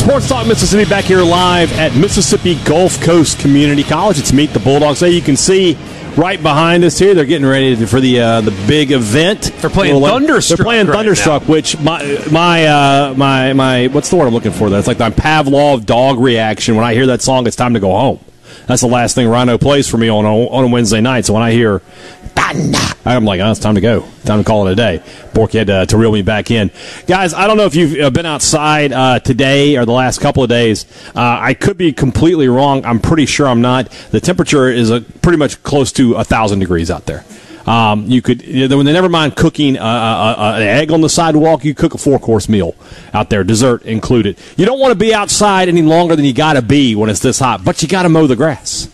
Sports Talk Mississippi back here live at Mississippi Gulf Coast Community College. It's Meet the Bulldogs. Hey, you can see right behind us here, they're getting ready for the big event. They're playing Thunderstruck. They're playing Thunderstruck, which my what's the word I'm looking for? That's like my Pavlov dog reaction. When I hear that song, it's time to go home. That's the last thing Rhino plays for me on a Wednesday night. So when I hear Thunder, I'm like, oh, it's time to go. Time to call it a day. Borky had to reel me back in. Guys, I don't know if you've been outside today or the last couple of days. I could be completely wrong. I'm pretty sure I'm not. The temperature is pretty much close to 1,000 degrees out there. You could, never mind cooking an egg on the sidewalk, you cook a 4-course meal out there, dessert included. You don't want to be outside any longer than you got to be when it's this hot, but you got to mow the grass.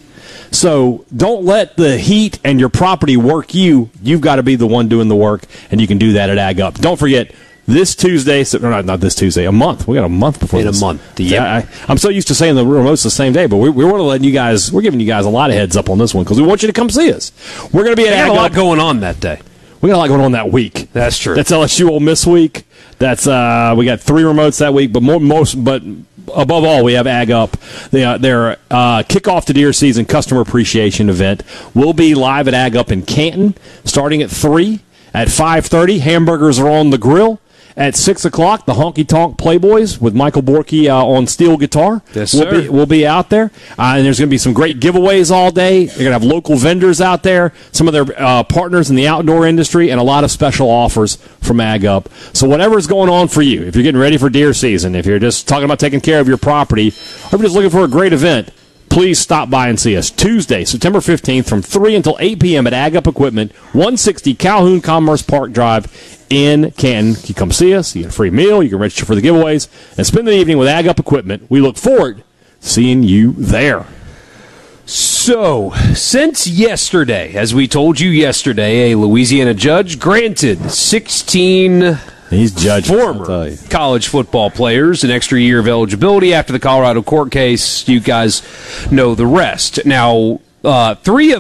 So don't let the heat and your property work you. You've got to be the one doing the work, and you can do that at Ag Up. Don't forget, this Tuesday, not this Tuesday, a month. We got a month before this. In a month. Yeah. I'm so used to saying the remote's the same day, but we want to let you guys, we're giving you guys a lot of heads up on this one because we want you to come see us. We're going to be at Ag Up. We got a lot going on that day. We got a lot going on that week. That's true. That's LSU Ole Miss week. That's we got 3 remotes that week, but but above all, we have Ag Up. Their kickoff to deer season customer appreciation event will be live at Ag Up in Canton, starting at 3. At 5:30, hamburgers are on the grill. At 6 o'clock, the Honky Tonk Playboys with Michael Borky on steel guitar. Yes, sir. We'll be out there. And there's going to be some great giveaways all day. They're going to have local vendors out there, some of their partners in the outdoor industry, and a lot of special offers from Ag Up. So whatever's going on for you, if you're getting ready for deer season, if you're just talking about taking care of your property, or if you're just looking for a great event, please stop by and see us. Tuesday, September 15th from 3 until 8 p.m. at Ag Up Equipment, 160 Calhoun Commerce Park Drive in Canton. You come see us, you get a free meal, you can register for the giveaways, and spend the evening with Ag Up Equipment. We look forward to seeing you there. So, since yesterday, as we told you yesterday, a Louisiana judge granted 16 former college football players an extra year of eligibility after the Colorado court case. You guys know the rest. Now, 3 of